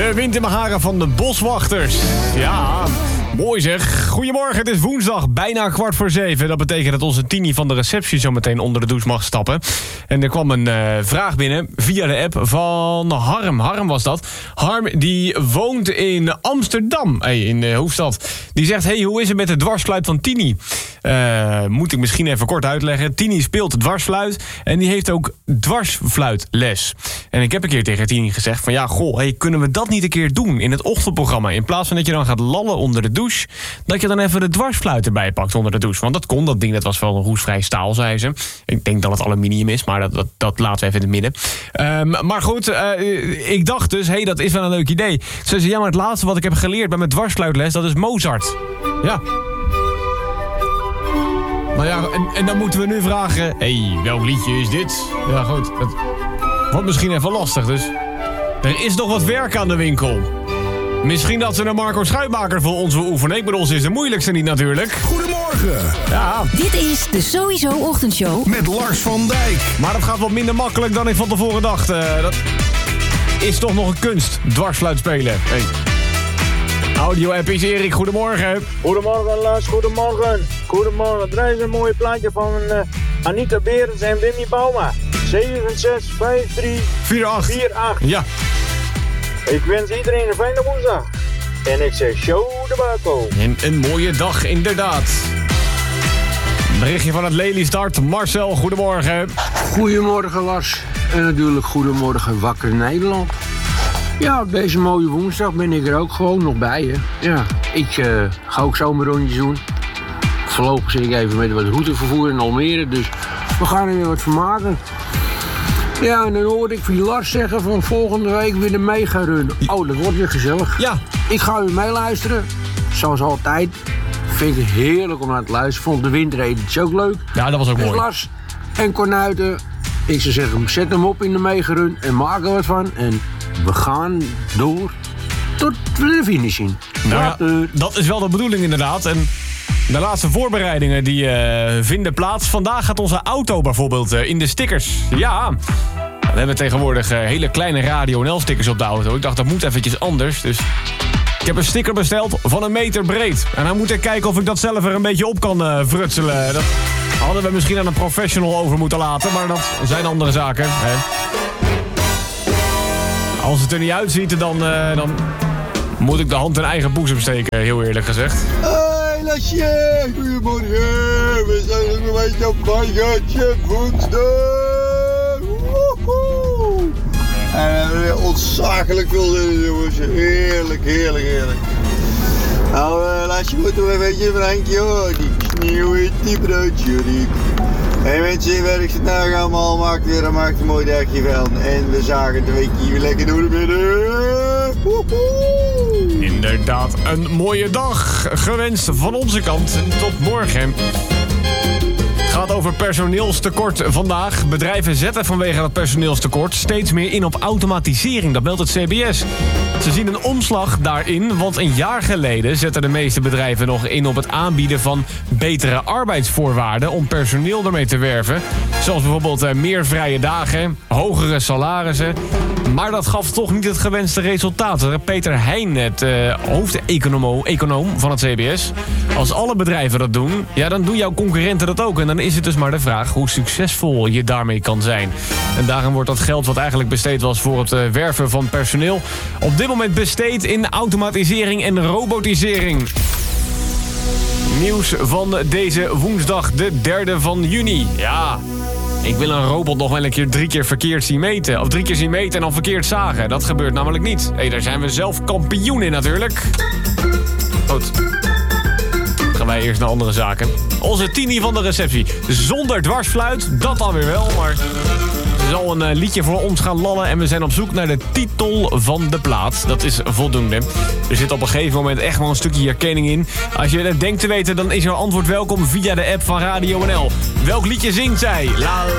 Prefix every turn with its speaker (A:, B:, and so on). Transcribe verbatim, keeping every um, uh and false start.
A: De wind in mijn haren van de boswachters. Ja, mooi zeg. Goedemorgen, het is woensdag, bijna kwart voor zeven. Dat betekent dat onze Tini van de receptie zo meteen onder de douche mag stappen. En er kwam een uh, vraag binnen via de app van Harm. Harm was dat. Harm die woont in Amsterdam, hey, in de hoofdstad. Die zegt, hey, hoe is het met de dwarsfluit van Tini? Uh, moet ik misschien even kort uitleggen. Tini speelt dwarsfluit en die heeft ook dwarsfluitles. En ik heb een keer tegen Tini gezegd van ja, goh, hey, kunnen we dat niet een keer doen in het ochtendprogramma? In plaats van dat je dan gaat lallen onder de douche, dat je dan even de dwarsfluit erbij pakt onder de douche. Want dat kon, dat ding dat was wel een roestvrij staal, zei ze. Ik denk dat het aluminium is, maar dat, dat, dat laten we even in het midden. Um, maar goed, uh, ik dacht dus, hé, hey, dat is wel een leuk idee. Ze zei, ja, maar het laatste wat ik heb geleerd bij mijn dwarsfluitles, dat is Mozart. Ja. Nou ja, en, en dan moeten we nu vragen, hé, hey, welk liedje is dit? Ja, goed, het wordt misschien even lastig, dus er is nog wat werk aan de winkel. Misschien dat ze een Marco Schuitmaker voor ons wil oefenen. Ik bedoel, ze is de moeilijkste niet natuurlijk.
B: Goedemorgen.
A: Ja.
C: Dit is de Sowieso Ochtendshow
B: met Lars van Dijk.
A: Maar dat gaat wat minder makkelijk dan ik van tevoren dacht. Uh, dat is toch nog een kunst, dwarsfluit spelen. Hey. Audio-app is Erik, goedemorgen.
D: Goedemorgen Lars, goedemorgen. Goedemorgen, er is een mooi plaatje van uh, Anita Berends en Wimmy Bauma. zeven zes vijf drie
A: vier acht
D: vier acht.
A: Ja.
D: Ik wens iedereen een fijne woensdag. En ik zeg show de Baco.
A: En een mooie dag, inderdaad. Berichtje van het Lelystad. Marcel, goedemorgen.
E: Goedemorgen Lars. En natuurlijk goedemorgen Wakker Nederland. Ja, op deze mooie woensdag ben ik er ook gewoon nog bij. Hè. Ja, ik uh, ga ook zomerrondjes doen. Voorlopig zit ik even met wat routevervoer in Almere. Dus we gaan er weer wat van maken. Ja, en dan hoorde ik van Lars zeggen van volgende week weer de mega-run. Oh, dat wordt weer gezellig.
A: Ja.
E: Ik ga u meeluisteren. Zoals altijd. Vind ik het heerlijk om naar te luisteren. Vond de windredens ook leuk.
A: Ja, dat was ook
E: dus
A: mooi.
E: Lars en Cornuiten. Ik zou zeggen, zet hem op in de mega-run en maak er wat van. En we gaan door tot de finish in.
A: Nou ja, dat is wel de bedoeling inderdaad. En de laatste voorbereidingen die uh, vinden plaats. Vandaag gaat onze auto bijvoorbeeld uh, in de stickers. Ja, we hebben tegenwoordig uh, hele kleine Radio N L-stickers op de auto. Ik dacht, dat moet eventjes anders. Dus ik heb een sticker besteld van een meter breed. En dan moet ik kijken of ik dat zelf er een beetje op kan uh, frutselen. Dat hadden we misschien aan een professional over moeten laten. Maar dat zijn andere zaken. Hè. Als het er niet uitziet, dan, uh, dan moet ik de hand in eigen boezem steken, heel eerlijk gezegd.
F: Hey Lasje, goedemorgen. We zijn nog een beetje op Margatje woensdag. Woehoe. En we hebben weer ontzaglijk veel zin, jongens. Heerlijk, heerlijk, heerlijk. Nou, uh, Lasje moet nog een beetje een Frankje hoor. Die nieuwe type die. Hé hey mensen, werk zit nou allemaal, maakt weer en maakt een mooi dagje van. En we zagen het een weekje weer lekker door de midden. Woehoe.
A: Inderdaad, een mooie dag gewenst van onze kant. Tot morgen. Het gaat over personeelstekort vandaag. Bedrijven zetten vanwege dat personeelstekort steeds meer in op automatisering. Dat meldt het C B S. Ze zien een omslag daarin, want een jaar geleden zetten de meeste bedrijven nog in op het aanbieden van betere arbeidsvoorwaarden om personeel ermee te werven. Zoals bijvoorbeeld uh, meer vrije dagen, hogere salarissen. Maar dat gaf toch niet het gewenste resultaat. Peter Heijn, het uh, hoofdeconoom van het C B S. Als alle bedrijven dat doen, ja, dan doen jouw concurrenten dat ook. En dan is het dus maar de vraag hoe succesvol je daarmee kan zijn. En daarom wordt dat geld wat eigenlijk besteed was voor het uh, werven van personeel op dit moment besteed in automatisering en robotisering. Nieuws van deze woensdag, de derde van juni. Ja, ik wil een robot nog wel een keer drie keer verkeerd zien meten. Of drie keer zien meten en dan verkeerd zagen. Dat gebeurt namelijk niet. Hé, hey, daar zijn we zelf kampioen in natuurlijk. Goed. Dan gaan wij eerst naar andere zaken. Onze Tini van de receptie. Zonder dwarsfluit, dat alweer wel, maar ze zal een uh, liedje voor ons gaan lallen en we zijn op zoek naar de titel van de plaat. Dat is voldoende. Er zit op een gegeven moment echt wel een stukje herkenning in. Als je het denkt te weten, dan is jouw antwoord welkom via de app van Radio N L. Welk liedje zingt zij? La